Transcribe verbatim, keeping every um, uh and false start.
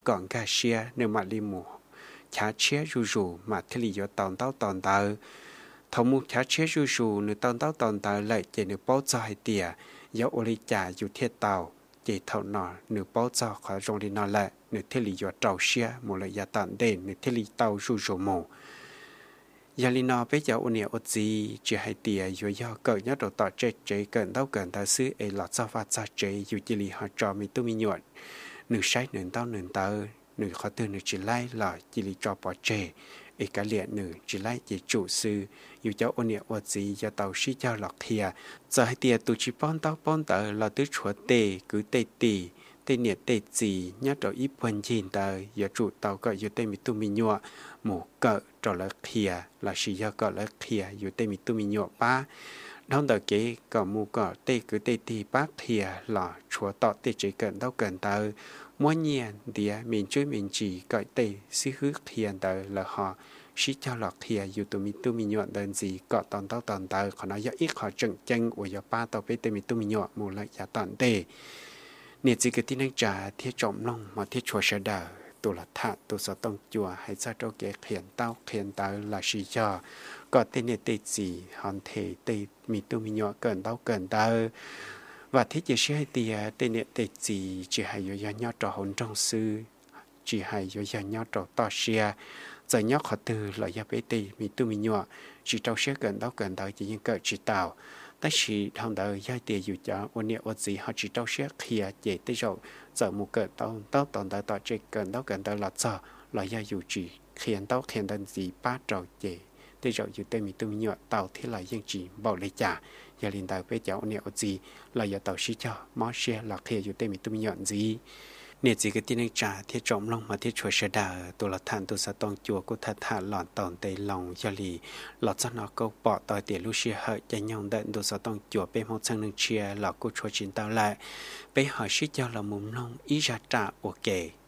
còn gà xia nếu mà li mù chả chia rù rù mà thế lý do tòn tao tòn tờ thông mục chả chia rù rù nếu tòn tao tòn tờ lại chỉ nếu bao giờ hay tìa do ô li chả dù thiết tàu chỉ thầu nọ nếu bao giờ khỏi rong đi nọ lại nếu thế lý do trâu xia một lời giả tàn đền nếu thế lý tàu rù rù mù giờ li nọ bây giờ ô nè ô gì chỉ hay tìa dù do cỡ nhớ đồ tỏ chế chế cần tao cần ta xứ ấy lọt sao phát ra chế dù chỉ li họ trò mi tu mi nhuận nếu sai nếu tao nếu tao nữ khó từ nữ chỉ lai là chỉ lý cho bỏ trẻ ấy cả liền nữ chỉ lai chỉ chủ sư yêu cháu ôn nhẹ vật gì cho tàu sĩ cho lọt thìa giờ hai tia tụ chỉ bón tao bón tờ là tứ chúa tê cứ tê tì tê nhiệt tê gì nhớ trò ít quên nhìn tờ giờ chủ tàu cỡ yêu tê mi tu mi nhọ mù cỡ trò là thìa là sĩ cho cỡ là thìa yêu tê mi tu mi nhọ ba đón tờ kế cỡ mù cỡ tê cứ tê tì bác thìa là chúa tọ tê chỉ cần tao cần tờ mỗi nhiên địa mình chơi mình chỉ gọi tệ sĩ hứa thiền đời là họ sĩ cho lọt thiền dù tụi mình tụi mình nhọn đơn gì có tòn tao tòn tờ họ nói do ít họ chừng chân của do ba tao với tụi mình tụi mình nhọn một lại giả tòn tệ nè chỉ cái tin anh trả thiết trọng lòng mà thiết chùa sẽ đờ tụi là thạ tụi sẽ tông chùa hay sao cho cái thiền tao thiền đời là sĩ cho có tên nè tệ gì hòn thể tệ mình tụi mình nhọn cần tao cần tao và thế chỉ sẽ thì tên niệm tệ gì chỉ hay do do nhau trò hồn trong sư chỉ hay do do nhau trò to xia giờ nhau họ từ là do bé tì mi tu mi nhọ chỉ trâu sẽ gần đó gần đó chỉ những cỡ chỉ tàu tất chỉ thằng đời gia tiền dù cho ôn niệm ôn gì họ chỉ trâu sẽ kia để tới rồi giờ một cỡ tao tao toàn đời tao chỉ gần đó gần đó là giờ là do dù chỉ khiến tao khiến đơn gì ba trâu để tới rồi dù tên mi tu mi nhọ tao thế là dân chỉ bảo lấy trả giờ liền tại với cháu nè gì là giờ tàu xí cho món xe là khi dù tên mình tụi nhọn gì nè gì cái tin anh trả thiết trọng lòng mà thiết chùa sẽ đà tôi là thằng tôi sẽ tông chùa của thật thà lọn tòn tây lòng giờ lì lọt cho nó câu bỏ tỏi tiền lúc xe hợi cho nhau đợi tôi sẽ tông chùa bên một sang nương chia là cô chùa chín tao lại bên hỏi xí cho là mồm lòng ý ra trả ok